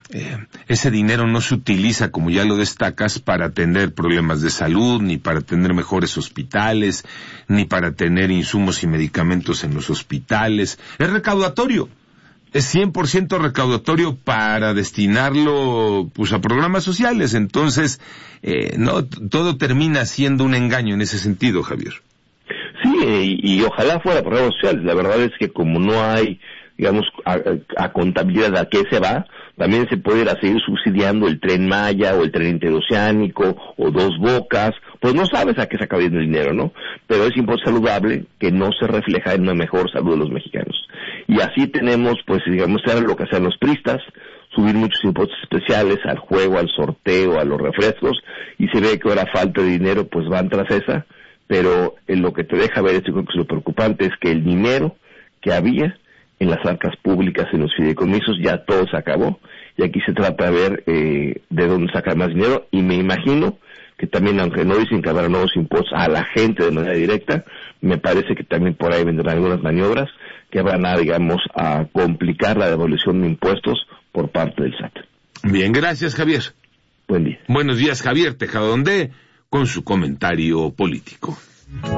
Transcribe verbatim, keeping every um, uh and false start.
eh, ese dinero no se utiliza, como ya lo destacas, para atender problemas de salud, ni para tener mejores hospitales, ni para tener insumos y medicamentos en los hospitales. Es recaudatorio. Es cien por ciento recaudatorio para destinarlo pues a programas sociales. Entonces, eh, no, todo termina siendo un engaño en ese sentido, Javier. Sí, y, y ojalá fuera programas sociales. La verdad es que como no hay, digamos, a, a contabilidad a qué se va, también se puede ir a seguir subsidiando el Tren Maya o el Tren Interoceánico o Dos Bocas, pues no sabes a qué se acaba yendo el dinero, ¿no? Pero es impuesto saludable que no se refleja en una mejor salud de los mexicanos. Y así tenemos, pues, digamos, hacer lo que hacen los pristas, subir muchos impuestos especiales al juego, al sorteo, a los refrescos, y se ve que ahora falta de dinero, pues van tras esa, pero en lo que te deja ver, esto creo que es lo preocupante, es que el dinero que había en las arcas públicas, en los fideicomisos, ya todo se acabó, y aquí se trata de ver eh, de dónde sacar más dinero, y me imagino que también, aunque no dicen que habrá nuevos impuestos a la gente de manera directa, me parece que también por ahí vendrán algunas maniobras que van a, digamos, a complicar la devolución de impuestos por parte del S A T. Bien, gracias, Javier. Buen día. Buenos días, Javier Tejadonde, con su comentario político.